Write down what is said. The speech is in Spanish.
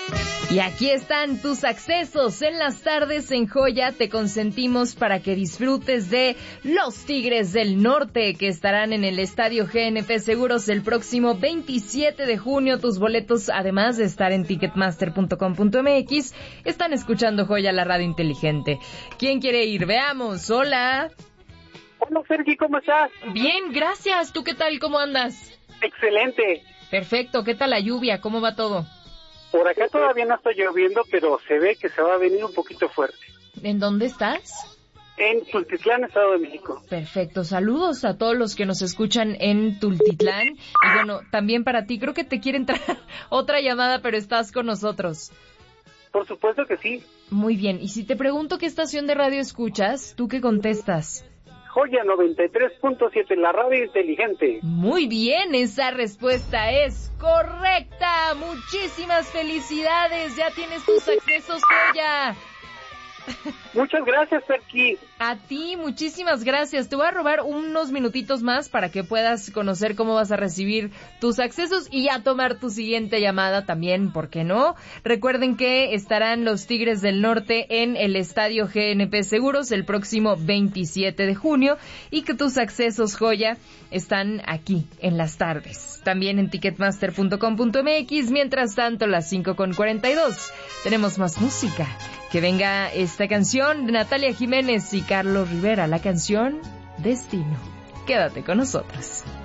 Y aquí están tus accesos en las tardes en Joya. Te consentimos para que disfrutes de los Tigres del Norte, que estarán en el Estadio GNP Seguros el próximo 27 de junio. Tus boletos, además de estar en ticketmaster.com.mx, están escuchando Joya, la radio inteligente. ¿Quién quiere ir? Veamos. Hola. Hola, Sergi, ¿cómo estás? Bien, gracias. ¿Tú qué tal? ¿Cómo andas? Excelente. Perfecto. ¿Qué tal la lluvia? ¿Cómo va todo? Por acá todavía no está lloviendo, pero se ve que se va a venir un poquito fuerte. ¿En dónde estás? En Tultitlán, Estado de México. Perfecto, saludos a todos los que nos escuchan en Tultitlán. Y bueno, también para ti, creo que te quiere entrar otra llamada, pero estás con nosotros. Por supuesto que sí. Muy bien, y si te pregunto qué estación de radio escuchas, ¿tú qué contestas? Joya 93.7, la radio inteligente. Muy bien, esa respuesta es correcta. Muchísimas felicidades, ya tienes tus accesos, Joya. Muchas gracias, Sergi. A ti, muchísimas gracias. Te voy a robar unos minutitos más para que puedas conocer cómo vas a recibir tus accesos y ya tomar tu siguiente llamada también, ¿por qué no? Recuerden que estarán los Tigres del Norte en el Estadio GNP Seguros el próximo 27 de junio y que tus accesos, Joya, están aquí en las tardes. También en ticketmaster.com.mx. Mientras tanto, las 5:42. Tenemos más música. Que venga esta canción de Natalia Jiménez y Carlos Rivera, la canción Destino. Quédate con nosotros.